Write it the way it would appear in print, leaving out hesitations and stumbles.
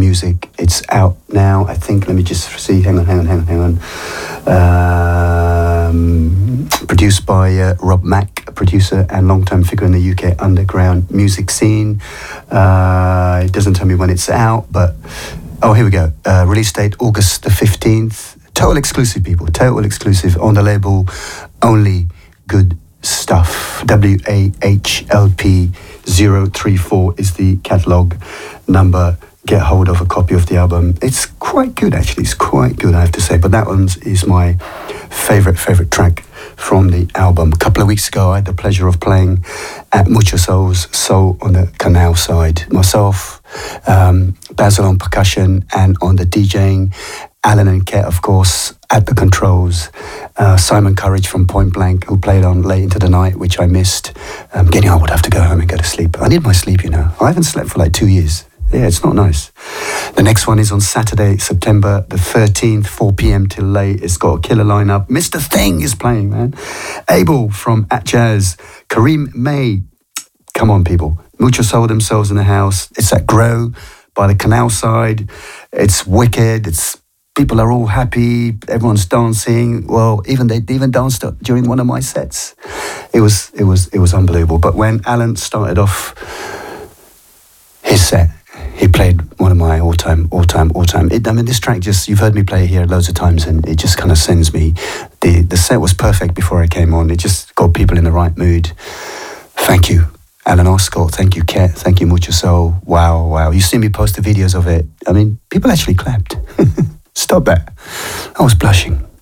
music. It's out now, I think. Let me just see. Hang on. Produced by Rob Mack, a producer and long-term figure in the UK underground music scene. It doesn't tell me when it's out, but oh, here we go. Release date August the 15th. Total exclusive, people. Total exclusive on the label Only Good Stuff. WAHLP 034 is the catalogue number. Get hold of a copy of the album. It's quite good, actually. It's quite good, I have to say. But that one is my favourite track from the album. A couple of weeks ago, I had the pleasure of playing at Mucho Soul's Soul on the Canal side. Myself, Basil on percussion, and on the DJing, Alan and Ket, of course, at the controls. Simon Courage from Point Blank, who played on late into the night, which I missed. Getting on, I would have to go home and go to sleep. I need my sleep, you know. I haven't slept for like 2 years. Yeah, it's not nice. The next one is on Saturday, September the 13th, 4 p.m. till late. It's got a killer lineup. Mr. Thing is playing, man. Abel from At Jazz. Kareem May. Come on, people. Mucho Soul themselves in the house. It's at Grow by the canal side. It's wicked. People are all happy. Everyone's dancing. Well, they even danced during one of my sets. It was unbelievable. But when Alan started off his set, he played one of my all-time. This track you've heard me play here loads of times, and it just kind of sends me. The set was perfect before I came on. It just got people in the right mood. Thank you, Alan Oscott. Thank you, Ket. Thank you, Mucho Soul. Wow. You see me post the videos of it. I mean, people actually clapped. Stop that. I was blushing.